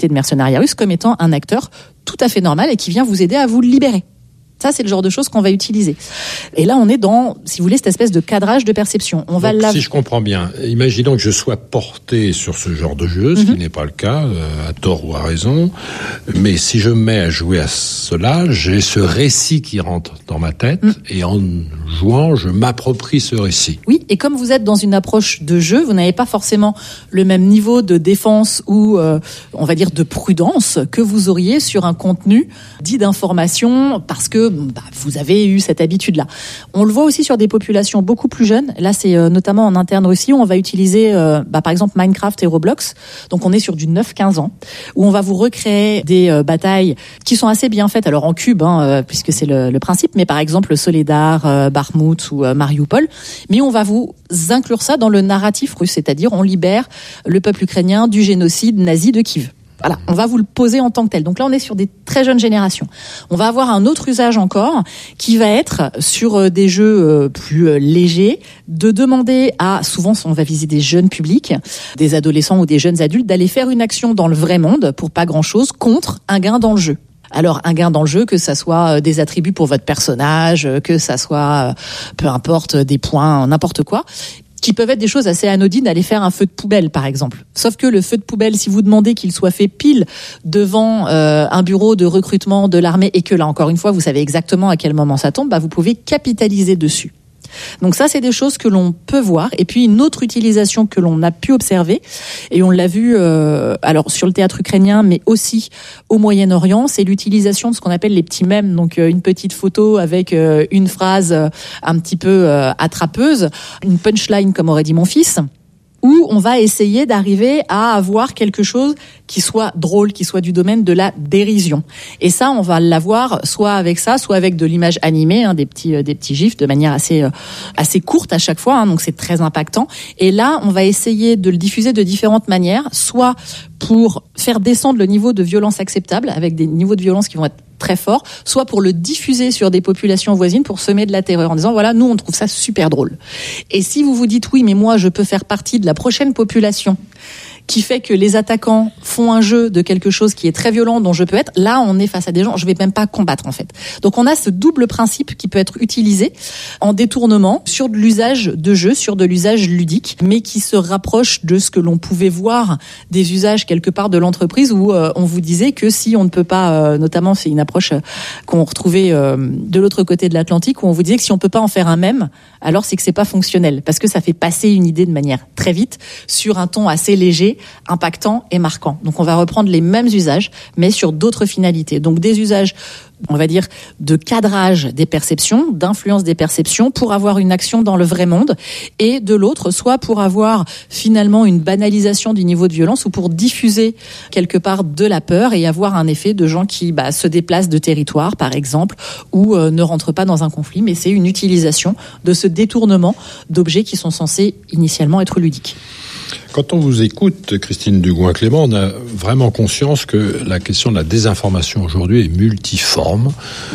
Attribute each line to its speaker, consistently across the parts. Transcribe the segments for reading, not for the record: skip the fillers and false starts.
Speaker 1: de mercenariat russe comme étant un acteur tout à fait normal et qui vient vous aider à vous libérer. Ça, c'est le genre de choses qu'on va utiliser. Et là, on est dans, si vous voulez, cette espèce de cadrage de perception.
Speaker 2: Donc, si je comprends bien, imaginons que je sois porté sur ce genre de jeu, ce qui n'est pas le cas, à tort ou à raison, mais si je me mets à jouer à cela, j'ai ce récit qui rentre dans ma tête, et en jouant, je m'approprie ce récit.
Speaker 1: Oui, et comme vous êtes dans une approche de jeu, vous n'avez pas forcément le même niveau de défense ou, on va dire, de prudence que vous auriez sur un contenu dit d'information, parce que vous avez eu cette habitude-là. On le voit aussi sur des populations beaucoup plus jeunes. Là, c'est notamment en interne Russie, où on va utiliser, par exemple, Minecraft et Roblox. Donc, on est sur du 9-15 ans, où on va vous recréer des batailles qui sont assez bien faites. Alors, en cube, puisque c'est le principe, mais par exemple, Soledar, Bakhmut ou Mariupol. Mais on va vous inclure ça dans le narratif russe, c'est-à-dire on libère le peuple ukrainien du génocide nazi de Kiev. Voilà, on va vous le poser en tant que tel. Donc là, on est sur des très jeunes générations. On va avoir un autre usage encore qui va être sur des jeux plus légers, de demander à, souvent on va viser des jeunes publics, des adolescents ou des jeunes adultes, d'aller faire une action dans le vrai monde pour pas grand-chose contre un gain dans le jeu. Alors, un gain dans le jeu, que ça soit des attributs pour votre personnage, que ça soit, peu importe, des points, n'importe quoi, qui peuvent être des choses assez anodines, aller faire un feu de poubelle, par exemple. Sauf que le feu de poubelle, si vous demandez qu'il soit fait pile devant un bureau de recrutement de l'armée, et que là, encore une fois, vous savez exactement à quel moment ça tombe, vous pouvez capitaliser dessus. Donc ça, c'est des choses que l'on peut voir. Et puis une autre utilisation que l'on a pu observer, et on l'a vu alors sur le théâtre ukrainien, mais aussi au Moyen-Orient, c'est l'utilisation de ce qu'on appelle les petits mèmes. Donc une petite photo avec une phrase un petit peu attrapeuse, une punchline comme aurait dit mon fils, où on va essayer d'arriver à avoir quelque chose qui soit drôle, qui soit du domaine de la dérision. Et ça, on va l'avoir soit avec ça, soit avec de l'image animée, des petits gifs de manière assez courte à chaque fois, donc c'est très impactant. Et là, on va essayer de le diffuser de différentes manières, soit pour faire descendre le niveau de violence acceptable, avec des niveaux de violence qui vont être très forts, soit pour le diffuser sur des populations voisines pour semer de la terreur en disant voilà, nous on trouve ça super drôle. Et si vous vous dites oui, mais moi je peux faire partie de la prochaine population qui fait que les attaquants font un jeu de quelque chose qui est très violent, dont je peux être, là on est face à des gens, je vais même pas combattre en fait. Donc on a ce double principe qui peut être utilisé en détournement sur de l'usage de jeu, sur de l'usage ludique, mais qui se rapproche de ce que l'on pouvait voir des usages quelque part de l'entreprise, où on vous disait que si on ne peut pas, notamment c'est une approche qu'on retrouvait de l'autre côté de l'Atlantique, où on vous disait que si on peut pas en faire un mème, alors c'est que c'est pas fonctionnel, parce que ça fait passer une idée de manière très vite sur un ton assez léger, impactant et marquant. Donc on va reprendre les mêmes usages, mais sur d'autres finalités. Donc des usages, on va dire, de cadrage des perceptions, d'influence des perceptions pour avoir une action dans le vrai monde, et de l'autre, soit pour avoir finalement une banalisation du niveau de violence, ou pour diffuser quelque part de la peur et avoir un effet de gens qui se déplacent de territoire, par exemple, ou ne rentrent pas dans un conflit, mais c'est une utilisation de ce détournement d'objets qui sont censés initialement être ludiques.
Speaker 2: Quand on vous écoute, Christine Dugouin-Clément, on a vraiment conscience que la question de la désinformation aujourd'hui est multiforme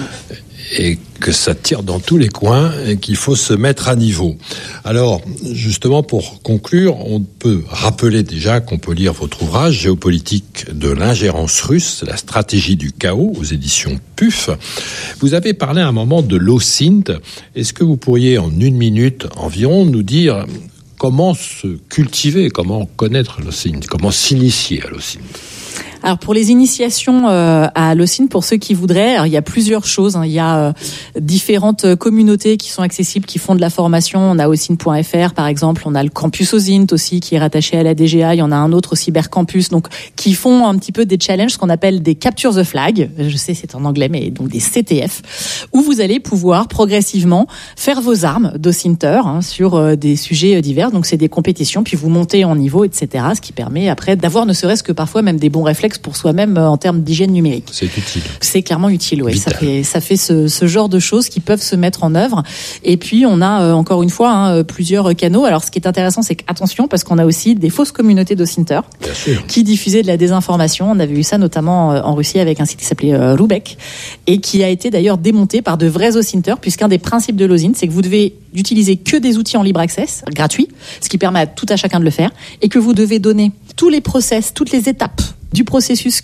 Speaker 2: et que ça tire dans tous les coins et qu'il faut se mettre à niveau. Alors, justement, pour conclure, on peut rappeler déjà qu'on peut lire votre ouvrage « Géopolitique de l'ingérence russe, la stratégie du chaos » aux éditions PUF. Vous avez parlé à un moment de l'OSINT. Est-ce que vous pourriez, en 1 minute environ, nous dire comment se cultiver, comment connaître l'OSINT, comment s'initier à l'OSINT?
Speaker 1: Alors pour les initiations à l'OSINT, pour ceux qui voudraient, alors il y a plusieurs choses. Il y a différentes communautés qui sont accessibles, qui font de la formation. On a OSINT.fr par exemple, on a le campus OSINT aussi qui est rattaché à la DGA. Il y en a un autre au Cybercampus, donc qui font un petit peu des challenges, ce qu'on appelle des Capture the Flag. Je sais, c'est en anglais, mais donc des CTF, où vous allez pouvoir progressivement faire vos armes d'OSINTer sur des sujets divers. Donc c'est des compétitions, puis vous montez en niveau, etc. Ce qui permet après d'avoir ne serait-ce que parfois même des bons réflexes pour soi-même en termes d'hygiène numérique.
Speaker 2: C'est utile.
Speaker 1: C'est clairement utile, oui. Ça fait ce genre de choses qui peuvent se mettre en œuvre. Et puis, on a encore une fois plusieurs canaux. Alors, ce qui est intéressant, c'est qu'attention, parce qu'on a aussi des fausses communautés d'OSINTer qui diffusaient de la désinformation. On avait vu ça notamment en Russie avec un site qui s'appelait Rubek et qui a été d'ailleurs démonté par de vrais OSINTers, puisqu'un des principes de l'OSINT, c'est que vous devez utiliser que des outils en libre access, gratuits, ce qui permet à tout à chacun de le faire, et que vous devez donner tous les process, toutes les étapes du processus